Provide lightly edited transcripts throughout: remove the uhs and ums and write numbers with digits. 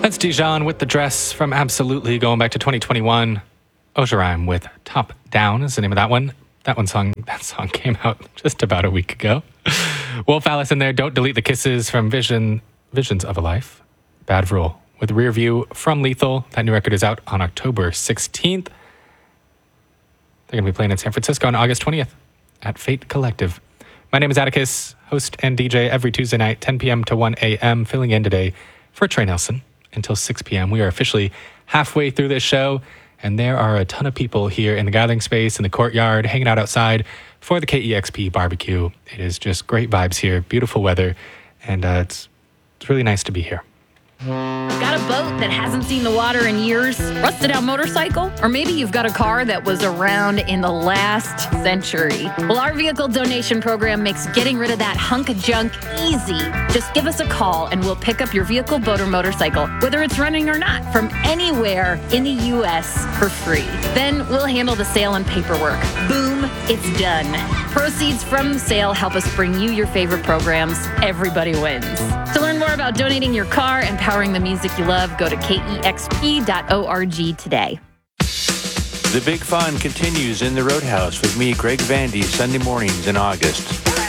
That's Dijon with The Dress from Absolutely, going back to 2021. Ojarime with Top Down is the name of that one. That song came out just about a week ago. Wolf Alice in there, Don't Delete the Kisses from Visions of a Life. Bad Rule with Rear View from Lethal. That new record is out on October 16th. They're going to be playing in San Francisco on August 20th at Fate Collective. My name is Atticus, host and DJ every Tuesday night, 10 p.m. to 1 a.m., filling in today for Trey Nelson until 6 p.m. We are officially halfway through this show, and there are a ton of people here in the gathering space, in the courtyard, hanging out outside for the KEXP barbecue. It is just great vibes here, beautiful weather, and it's really nice to be here. Got a boat that hasn't seen the water in years? Rusted out motorcycle? Or maybe you've got a car that was around in the last century. Well, our vehicle donation program makes getting rid of that hunk of junk easy. Just give us a call and we'll pick up your vehicle, boat, or motorcycle, whether it's running or not, from anywhere in the U.S. for free. Then we'll handle the sale and paperwork. Boom, it's done. Proceeds from the sale help us bring you your favorite programs. Everybody wins. To learn more about donating your car and powering the music you love, go to kexp.org today. The big fun continues in the Roadhouse with me, Greg Vandy, Sunday mornings in August.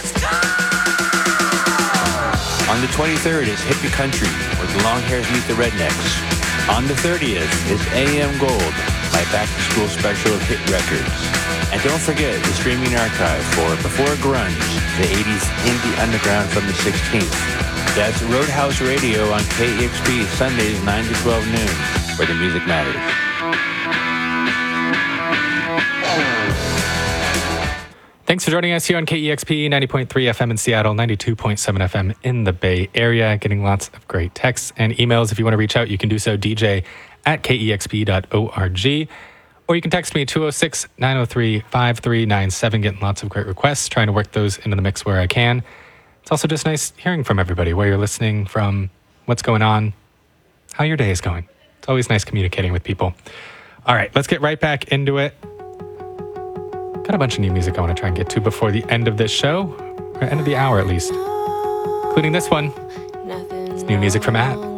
On the 23rd is Hippie Country, where the long hairs meet the rednecks. On the 30th is AM Gold, my back-to-school special of hit records. And don't forget the streaming archive for Before Grunge, the 80s indie underground from the 16th. That's Roadhouse Radio on KEXP, Sundays 9 to 12 noon, where the music matters. Thanks for joining us here on KEXP 90.3 FM in Seattle, 92.7 FM in the Bay Area. Getting lots of great texts and emails. If you want to reach out, you can do so, dj@kexp.org. Or you can text me, 206-903-5397. Getting lots of great requests, trying to work those into the mix where I can. It's also just nice hearing from everybody, where you're listening from, what's going on, how your day is going. It's always nice communicating with people. All right, let's get right back into it. Got a bunch of new music I want to try and get to before the end of this show, or end of the hour at least, including this one. It's new music from Matt.